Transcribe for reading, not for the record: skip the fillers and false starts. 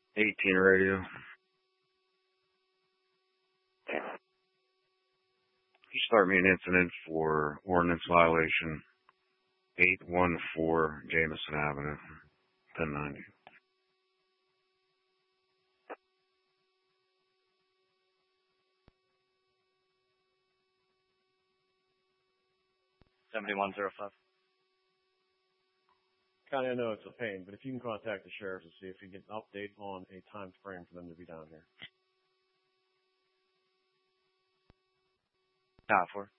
18 radio. You start me an incident for ordinance violation 814 Jameson Avenue, 1090. Connie, I know it's a pain, but if you can contact the sheriff to see if you can get an update on a time frame for them to be down here. 4.